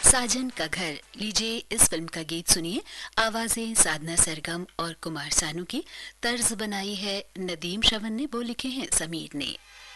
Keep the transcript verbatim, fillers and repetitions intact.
साजन का घर। लीजिए इस फिल्म का गीत सुनिए। आवाजें साधना सरगम और कुमार सानू की, तर्ज बनाई है नदीम श्रवण ने, वो लिखे हैं समीर ने।